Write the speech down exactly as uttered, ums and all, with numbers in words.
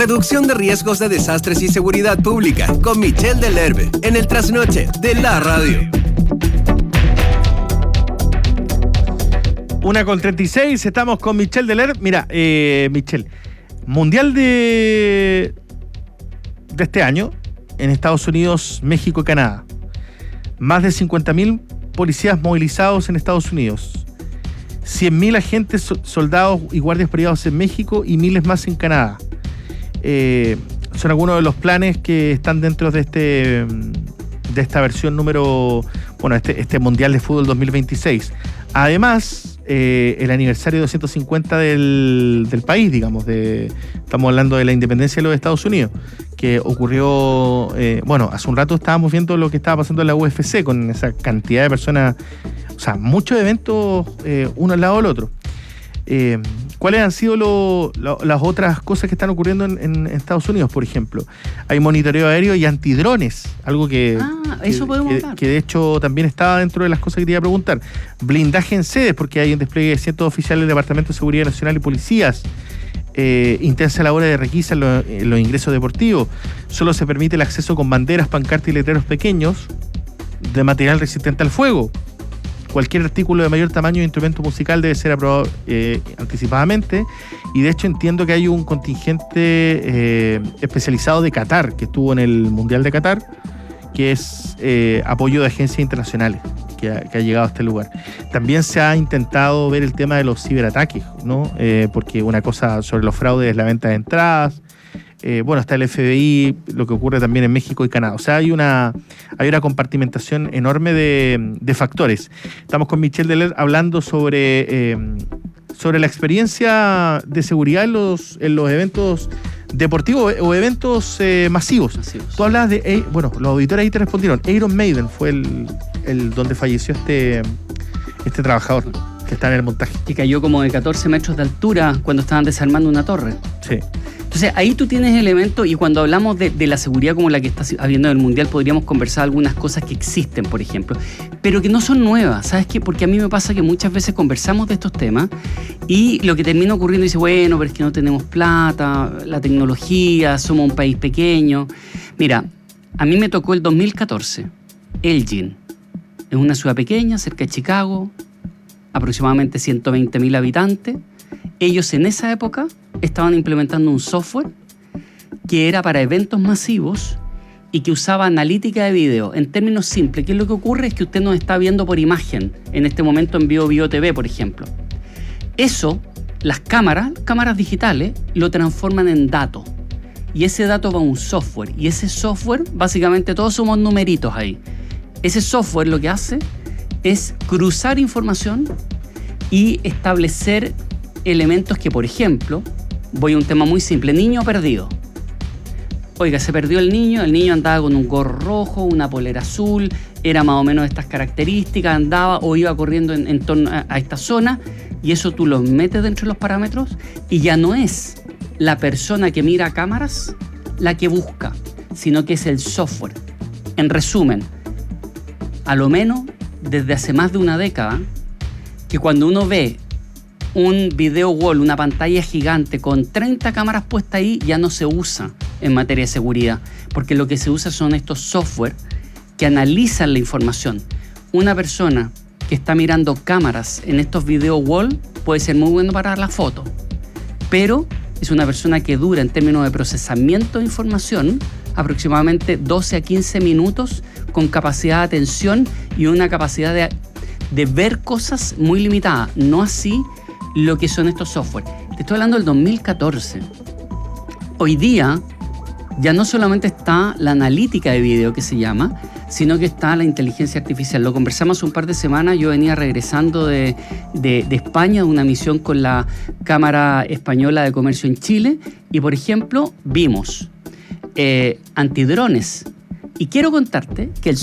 Reducción de riesgos de desastres y seguridad pública con Michelle Delerbe en el Trasnoche de la Radio. Una con treinta y seis, estamos con Michelle Delerbe. Mira, eh, Michelle, Mundial de, de este año en Estados Unidos, México y Canadá. Más de cincuenta mil policías movilizados en Estados Unidos. cien mil agentes, soldados y guardias privados en México y miles más en Canadá. Eh, son algunos de los planes que están dentro de este de esta versión número, bueno, este, este Mundial de Fútbol dos mil veintiséis. Además, eh, el aniversario doscientos cincuenta del, del país, digamos, de, estamos hablando de la independencia de los Estados Unidos, que ocurrió, eh, bueno, hace un rato estábamos viendo lo que estaba pasando en la U F C con esa cantidad de personas, o sea, muchos eventos eh, uno al lado del otro. Eh, ¿Cuáles han sido lo, lo, las otras cosas que están ocurriendo en, en Estados Unidos, por ejemplo? Hay monitoreo aéreo y antidrones, algo que, ah, eso que, podemos que, hablar. que de hecho también estaba dentro de las cosas que te iba a preguntar. Blindaje en sedes, porque hay un despliegue de cientos oficiales del Departamento de Seguridad Nacional y policías. Eh, intensa labor de requisa en, lo, en los ingresos deportivos. Solo se permite el acceso con banderas, pancartas y letreros pequeños de material resistente al fuego. Cualquier artículo de mayor tamaño de instrumento musical debe ser aprobado eh, anticipadamente, y de hecho entiendo que hay un contingente eh, especializado de Qatar, que estuvo en el Mundial de Qatar, que es eh, apoyo de agencias internacionales, que ha, que ha llegado a este lugar. También se ha intentado ver el tema de los ciberataques, ¿no? Eh, porque una cosa sobre los fraudes es la venta de entradas. Eh, bueno, está el F B I, lo que ocurre también en México y Canadá. O sea, hay una, hay una compartimentación enorme de, de factores. Estamos con Michelle Delerbe hablando sobre, eh, sobre la experiencia de seguridad en los, en los eventos deportivos o eventos eh, masivos. masivos. Tú hablabas de, eh, bueno, los auditores ahí te respondieron. Iron Maiden fue el, el donde falleció este, este trabajador que está en el montaje. Que cayó como de catorce metros de altura cuando estaban desarmando una torre. Sí. Entonces ahí tú tienes elementos, y cuando hablamos de, de la seguridad como la que está habiendo en el Mundial, podríamos conversar algunas cosas que existen, por ejemplo, pero que no son nuevas. ¿Sabes qué? Porque a mí me pasa que muchas veces conversamos de estos temas y lo que termina ocurriendo dice, bueno, pero es que no tenemos plata, la tecnología, somos un país pequeño. Mira, a mí me tocó el dos mil catorce, Elgin. Es una ciudad pequeña, cerca de Chicago, aproximadamente ciento veinte mil habitantes. Ellos en esa época estaban implementando un software que era para eventos masivos y que usaba analítica de video. En términos simples, ¿qué es lo que ocurre? Es que usted nos está viendo por imagen, en este momento en Bio Bio T V, por ejemplo. Eso, las cámaras, cámaras digitales, lo transforman en datos. Y ese dato va a un software. Y ese software, básicamente todos somos numeritos ahí. Ese software lo que hace es cruzar información y establecer elementos que, por ejemplo, voy a un tema muy simple, niño perdido. Oiga, se perdió el niño, el niño andaba con un gorro rojo, una polera azul, era más o menos de estas características, andaba o iba corriendo en, en torno a, a esta zona, y eso tú lo metes dentro de los parámetros y ya no es la persona que mira cámaras la que busca, sino que es el software. En resumen, a lo menos desde hace más de una década, que cuando uno ve un video wall, una pantalla gigante con treinta cámaras puestas ahí, ya no se usa en materia de seguridad, porque lo que se usa son estos software que analizan la información. Una persona que está mirando cámaras en estos video wall puede ser muy bueno para la foto, pero es una persona que dura en términos de procesamiento de información aproximadamente doce a quince minutos, con capacidad de atención y una capacidad de, de ver cosas muy limitada, no así lo que son estos software. Te estoy hablando del dos mil catorce. Hoy día ya no solamente está la analítica de video, que se llama, sino que está la inteligencia artificial. Lo conversamos hace un par de semanas. Yo venía regresando de, de, de España, de una misión con la Cámara Española de Comercio en Chile, y por ejemplo vimos eh, antidrones. Y quiero contarte que el